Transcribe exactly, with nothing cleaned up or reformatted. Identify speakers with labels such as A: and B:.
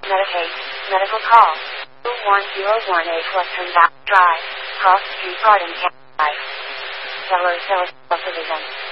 A: Medicaid. Medical call. one zero one eight Western Drive. Cross Street, Garden, County. Seller, seller, division.